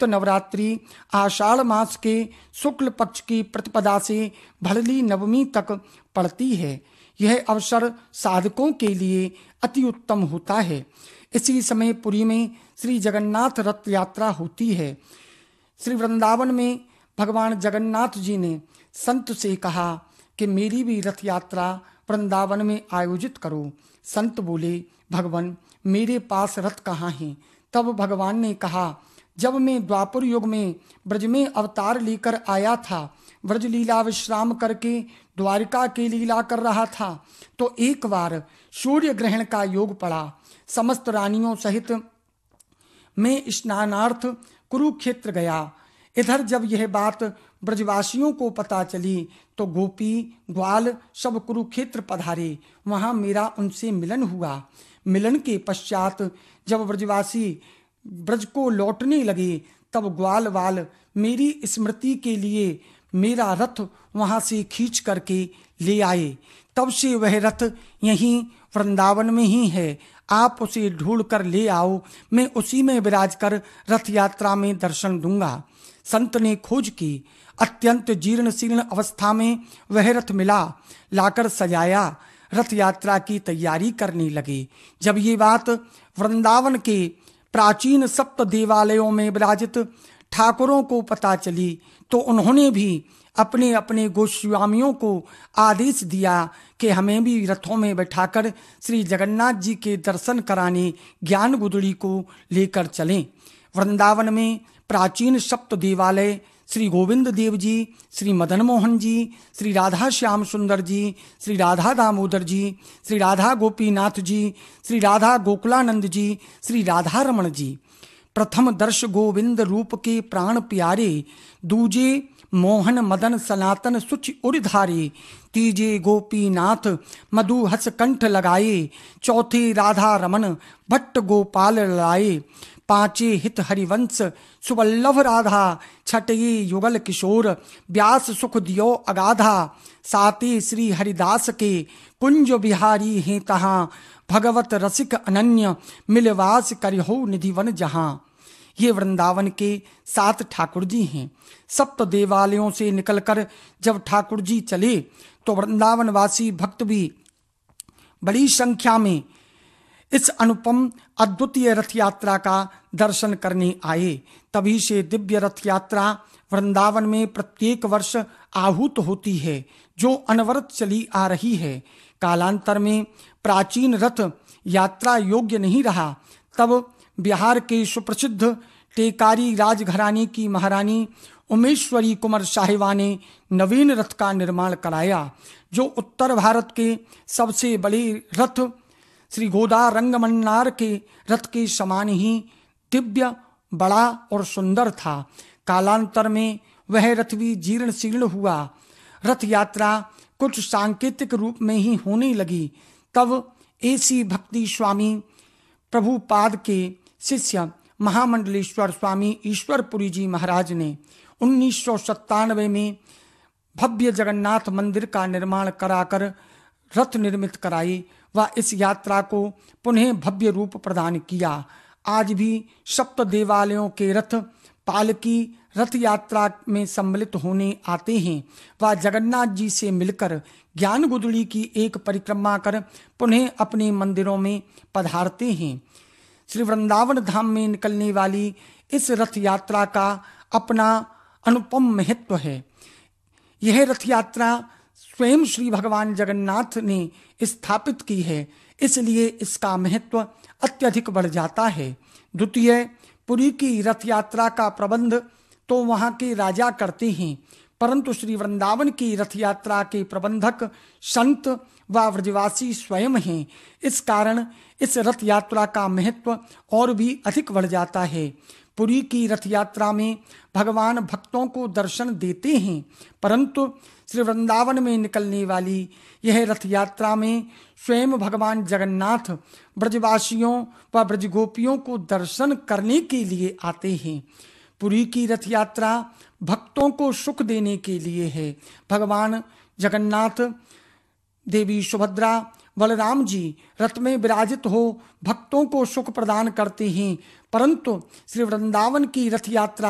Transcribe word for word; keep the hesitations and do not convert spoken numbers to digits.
गुप्त नवरात्रि आषाढ़ मास के शुक्ल पक्ष की प्रतिपदा से भड़ली नवमी तक पड़ती है। यह अवसर साधकों के लिए अति उत्तम होता है। इसी समय पुरी में श्री जगन्नाथ रथ यात्रा होती है। श्री वृंदावन में भगवान जगन्नाथ जी ने संत से कहा कि मेरी भी रथ यात्रा वृंदावन में आयोजित करो। संत बोले, भगवान मेरे पास रथ कहाँ है? तब भगवान ने कहा, जब मैं द्वापर युग में ब्रज में अवतार लेकर आया था, ब्रज लीला विश्राम करके द्वारिका की लीला कर रहा था, तो एक बार सूर्य ग्रहण का योग पड़ा। समस्त रानियों सहित मैं स्नानार्थ कुरुक्षेत्र गया। इधर जब यह बात ब्रजवासियों को पता चली तो गोपी ग्वाल सब कुरुक्षेत्र पधारे। वहां मेरा उनसे मिलन हुआ। मिलन के पश्चात जब ब्रजवासी ब्रज को लौटने लगे तब ग्वाल वाल मेरी स्मृति के लिए मेरा रथ वहां से खींच करके ले आए। तब से वह रथ यहीं वृंदावन में ही है। आप उसे ढूंढ कर ले आओ, मैं उसी में विराज कर रथ यात्रा में दर्शन दूंगा। संत ने खोज की। अत्यंत जीर्ण शीर्ण अवस्था में वह रथ मिला। लाकर सजाया, रथ यात्रा की तैयारी करने लगे। जब ये बात वृंदावन के प्राचीन सप्त देवालयों में विराजित ठाकुरों को पता चली तो उन्होंने भी अपने अपने गोस्वामियों को आदेश दिया कि हमें भी रथों में बैठाकर श्री जगन्नाथ जी के दर्शन कराने ज्ञान गुदड़ी को लेकर चलें। वृंदावन में प्राचीन सप्त देवालय श्री गोविंद देव जी, श्री मदन मोहन जी, श्री राधा श्याम सुंदर जी, श्री राधा दामोदर जी, श्री राधा गोपीनाथ जी, श्री राधा गोकुलानंद जी, श्री राधा रमण जी। प्रथम दर्श गोविंद रूप के प्राण प्यारे, दूजे मोहन मदन सनातन सुचि उर्धारे, तीजे गोपीनाथ मधु हस कंठ लगाए, चौथे राधा रमन भट्ट गोपाल लाए, पांचे हित हरिवंश सुवल्लभ राधा, छठे युगल किशोर व्यास सुख दियो अगाधा, साते श्री हरिदास के कुंज बिहारी हैं तहाँ, भगवत रसिक अनन्य मिलवास करिहो निधिवन जहां। ये वृंदावन के सात ठाकुर जी हैं। सप्त देवालयों से निकलकर जब ठाकुर जी चले तो वृंदावन वासी भक्त भी बड़ी संख्या में इस अनुपम अद्वितीय रथ यात्रा का दर्शन करने आए। तभी से दिव्य रथ यात्रा वृंदावन में प्रत्येक वर्ष आहूत होती है, जो अनवरत चली आ रही है। कालांतर में प्राचीन रथ यात्रा योग्य नहीं रहा। तब बिहार के सुप्रसिद्ध टेकारी राजघराने की महारानी उमेश्वरी कुमार साहिबा ने नवीन रथ का निर्माण कराया, जो उत्तर भारत के सबसे बड़े रथ श्री गोदा रंगमन्नार के रथ के समान ही दिव्य, बड़ा और सुंदर था। कालांतर में वह रथ भी जीर्ण शीर्ण हुआ। रथ यात्रा कुछ सांकेतिक रूप में ही होने लगी। तब ऐसी भक्ति स्वामी प्रभुपाद के शिष्य महामंडलेश्वर स्वामी ईश्वरपुरी जी महाराज ने उन्नीस सौ सत्तानवे में भव्य जगन्नाथ मंदिर का निर्माण कराकर रथ निर्मित कराई व इस यात्रा को पुनः भव्य रूप प्रदान किया। आज भी सप्त देवालयों के रथ पालकी रथ यात्रा में सम्मिलित होने आते हैं व जगन्नाथ जी से मिलकर ज्ञान गुदड़ी की एक परिक्रमा कर पुनः अपने मंदिरों में पधारते हैं। श्री वृंदावन धाम में निकलने वाली इस रथ यात्रा का अपना अनुपम महत्व है। यह रथ यात्रा स्वयं श्री भगवान जगन्नाथ ने स्थापित की है, इसलिए इसका महत्व अत्यधिक बढ़ जाता है। द्वितीय, पुरी की रथ यात्रा का प्रबंध तो वहां के राजा करते हैं, परंतु श्री वृंदावन की रथ यात्रा के प्रबंधक संत व व्रजवासी स्वयं हैं। इस कारण इस रथ यात्रा का महत्व और भी अधिक बढ़ जाता है। पुरी की रथ यात्रा में भगवान भक्तों को दर्शन देते हैं, परंतु श्री वृंदावन में निकलने वाली यह रथ यात्रा में स्वयं भगवान जगन्नाथ ब्रजवासियों व ब्रजगोपियों को दर्शन करने के लिए आते हैं। पुरी की रथ यात्रा भक्तों को सुख देने के लिए है। भगवान जगन्नाथ, देवी सुभद्रा, बलराम जी रथ में विराजित हो भक्तों को सुख प्रदान करते हैं, परंतु श्री वृंदावन की रथ यात्रा